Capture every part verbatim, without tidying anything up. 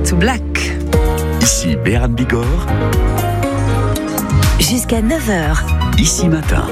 to Black. Ici Béran Bigorre. Jusqu'à neuf heures. Ici Matin.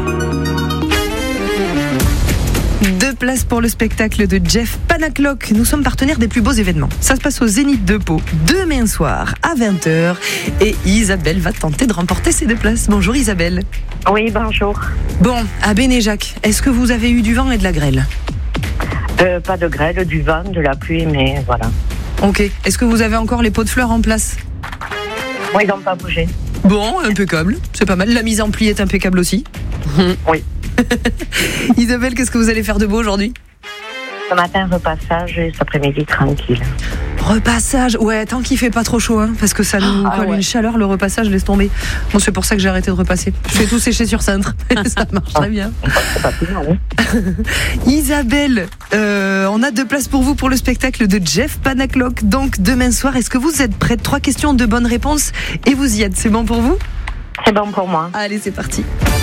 Deux places pour le spectacle de Jeff Panaclock. Nous sommes partenaires des plus beaux événements. Ça se passe au Zénith de Pau demain soir à vingt heures. Et Isabelle va tenter de remporter ces deux places. Bonjour Isabelle. Oui, bonjour. Bon, à Bénéjac, est-ce que vous avez eu du vent et de la grêle ? Euh, pas de grêle, du vent, de la pluie, mais voilà. Ok. Est-ce que vous avez encore les pots de fleurs en place ? Oui, ils n'ont pas bougé. Bon, impeccable. C'est pas mal. La mise en pli est impeccable aussi. Oui. Isabelle, qu'est-ce que vous allez faire de beau aujourd'hui ? Ce matin, repassage et cet après-midi, tranquille. Repassage, ouais, tant qu'il fait pas trop chaud, hein, parce que ça nous Ah, colle ouais. une chaleur, le repassage, laisse tomber. Bon, c'est pour ça que j'ai arrêté de repasser. Je fais tout sécher sur cintre. Ça marche très bien. C'est pas plus mal, hein. Isabelle, euh, on a deux places pour vous pour le spectacle de Jeff Panaclock. Donc, demain soir, est-ce que vous êtes prête ? Trois questions, deux bonnes réponses et vous y êtes. C'est bon pour vous ? C'est bon pour moi. Allez, c'est parti.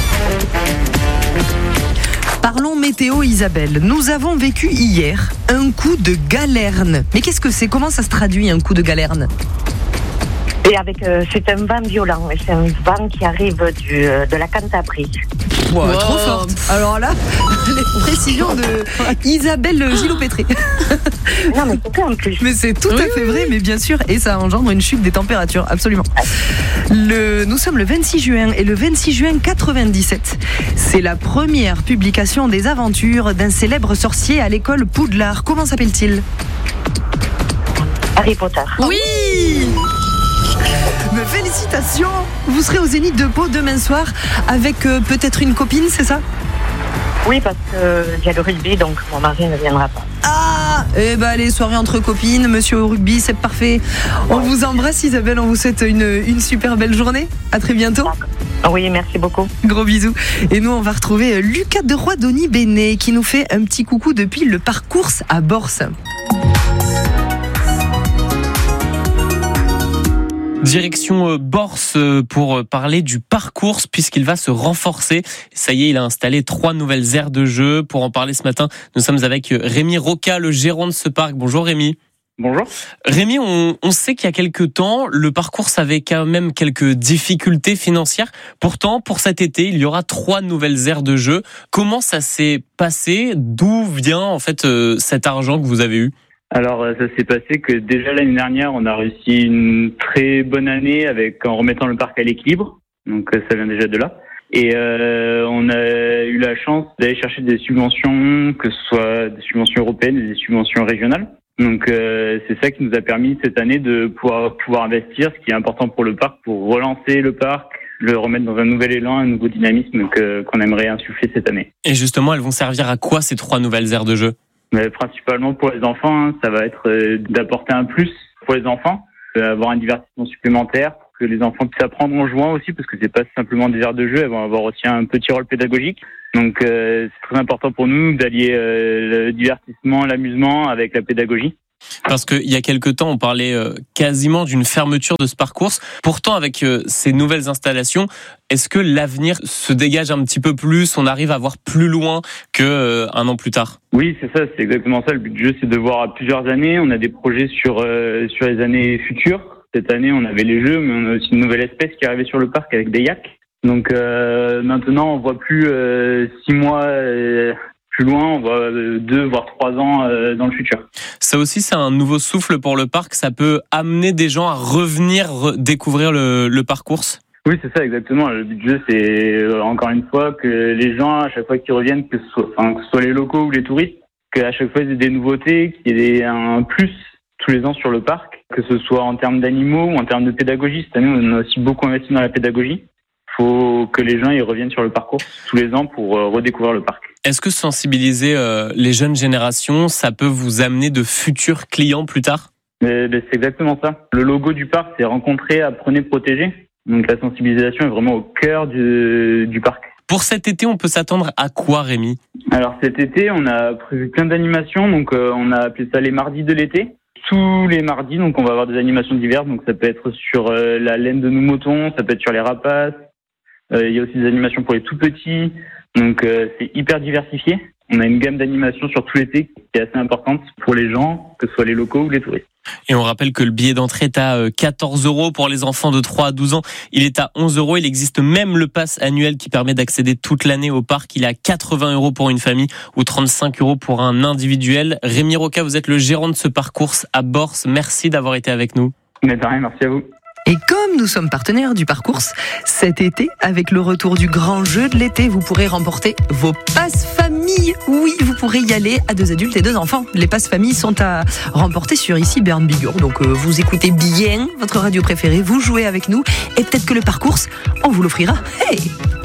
Parlons météo, Isabelle. Nous avons vécu hier un coup de galerne. Mais qu'est-ce que c'est ? Comment ça se traduit, un coup de galerne ? Et avec, euh, c'est un vent violent. C'est un vent qui arrive du, euh, de la Cantabrie. Wow, trop forte. Alors là, les précisions de Isabelle Gillot-Pétré. Non, mais c'est vrai en plus. Mais c'est tout Oui, à fait oui, vrai, oui. mais bien sûr, et ça engendre une chute des températures, absolument. Le, nous sommes le vingt-six juin, et le vingt-six juin quatre-vingt-dix-sept, c'est la première publication des aventures d'un célèbre sorcier à l'école Poudlard. Comment s'appelle-t-il ? Harry Potter. Oui ! Mais félicitations! Vous serez au Zénith de Pau demain soir avec euh, peut-être une copine, c'est ça? Oui, parce qu'il y a le rugby, donc mon mari ne viendra pas. Ah! Eh ben les soirées entre copines, monsieur au rugby, c'est parfait. On vous embrasse Isabelle, on vous souhaite une, une super belle journée. À très bientôt. Oui, merci beaucoup. Gros bisous. Et nous, on va retrouver Lucas de Roy-Dony Bénet qui nous fait un petit coucou depuis le parcours à Borse. Direction Borse pour parler du parcours puisqu'il va se renforcer. Ça y est, il a installé trois nouvelles aires de jeu. Pour en parler ce matin, nous sommes avec Rémi Roca, le gérant de ce parc. Bonjour Rémi. Bonjour. Rémi, on, on sait qu'il y a quelques temps, le parcours avait quand même quelques difficultés financières. Pourtant, pour cet été, il y aura trois nouvelles aires de jeu. Comment ça s'est passé ? D'où vient en fait euh, cet argent que vous avez eu ? Alors ça s'est passé que déjà l'année dernière, on a réussi une très bonne année avec en remettant le parc à l'équilibre. Donc ça vient déjà de là. Et euh, on a eu la chance d'aller chercher des subventions, que ce soit des subventions européennes et des subventions régionales. Donc euh, c'est ça qui nous a permis cette année de pouvoir pouvoir investir, ce qui est important pour le parc, pour relancer le parc, le remettre dans un nouvel élan, un nouveau dynamisme que, qu'on aimerait insuffler cette année. Et justement, elles vont servir à quoi ces trois nouvelles aires de jeu ? Mais principalement pour les enfants, hein, ça va être euh, d'apporter un plus pour les enfants, euh, avoir un divertissement supplémentaire pour que les enfants puissent apprendre en jouant aussi, parce que c'est pas simplement des aires de jeu, elles vont avoir aussi un petit rôle pédagogique. Donc euh, c'est très important pour nous d'allier euh, le divertissement, l'amusement avec la pédagogie. Parce qu'il y a quelque temps, on parlait euh, quasiment d'une fermeture de ce parcours. Pourtant, avec euh, ces nouvelles installations, est-ce que l'avenir se dégage un petit peu plus ? On arrive à voir plus loin qu'un euh, an plus tard ? Oui, c'est ça, c'est exactement ça. Le but du jeu, c'est de voir à plusieurs années. On a des projets sur euh, sur les années futures. Cette année, on avait les jeux, mais on a aussi une nouvelle espèce qui est arrivée sur le parc avec des yaks. Donc euh, maintenant, on voit plus euh, six mois euh, plus loin, on voit euh, deux voire trois ans euh, dans le futur. Ça aussi, c'est un nouveau souffle pour le parc. Ça peut amener des gens à revenir re- découvrir le, le parcours. Oui, c'est ça, exactement. Le but du jeu, c'est euh, encore une fois que les gens, à chaque fois qu'ils reviennent, que ce soit, enfin, que ce soit les locaux ou les touristes, qu'à chaque fois, il y ait des nouveautés, qu'il y ait un plus tous les ans sur le parc, que ce soit en termes d'animaux ou en termes de pédagogie. Cette année, on a aussi beaucoup investi dans la pédagogie. Il faut que les gens ils reviennent sur le parcours tous les ans pour euh, redécouvrir le parc. Est-ce que sensibiliser euh, les jeunes générations, ça peut vous amener de futurs clients plus tard ? Mais, mais c'est exactement ça. Le logo du parc, c'est rencontrer, apprenez, protéger. Donc la sensibilisation est vraiment au cœur du, du parc. Pour cet été, on peut s'attendre à quoi, Rémi ? Alors cet été, on a prévu plein d'animations. Donc euh, on a appelé ça les mardis de l'été. Tous les mardis, donc on va avoir des animations diverses. Donc ça peut être sur euh, la laine de nos moutons, ça peut être sur les rapaces. Euh, il y a aussi des animations pour les tout petits. Donc euh, c'est hyper diversifié. On a une gamme d'animations sur tout l'été qui est assez importante pour les gens, que ce soit les locaux ou les touristes. Et on rappelle que le billet d'entrée est à quatorze euros pour les enfants de trois à douze ans. Il est à onze euros. Il existe même le pass annuel qui permet d'accéder toute l'année au parc. Il est à quatre-vingts euros pour une famille ou trente-cinq euros pour un individuel. Rémi Roca, vous êtes le gérant de ce parcours à Bors. Merci d'avoir été avec nous. Mais de rien, merci à vous. Et comme nous sommes partenaires du parcours, cet été, avec le retour du grand jeu de l'été, vous pourrez remporter vos passes famille. Oui, vous pourrez y aller à deux adultes et deux enfants. Les passes famille sont à remporter sur ici Bern Bigorre. Donc euh, vous écoutez bien votre radio préférée, vous jouez avec nous et peut-être que le parcours, on vous l'offrira. Hey!